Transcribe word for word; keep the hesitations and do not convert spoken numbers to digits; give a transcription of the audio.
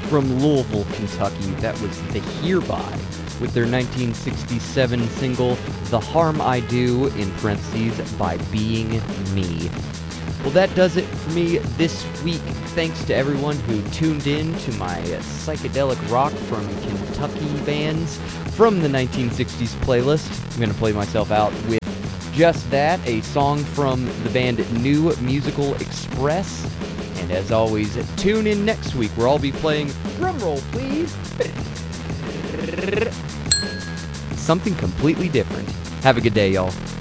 From Louisville, Kentucky, that was The Hereby, with their nineteen sixty-seven single, The Harm I Do, in parentheses, By Being Me. Well, that does it for me this week. Thanks to everyone who tuned in to my psychedelic rock from Kentucky bands from the nineteen sixties playlist. I'm going to play myself out with just that, a song from the band New Musical Express. And as always, tune in next week where I'll be playing, drumroll please, something completely different. Have a good day, y'all.